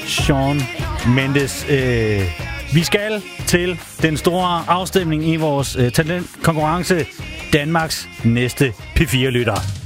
Shawn Mendes. Vi skal til den store afstemning i vores talentkonkurrence. Danmarks næste P4-lytter.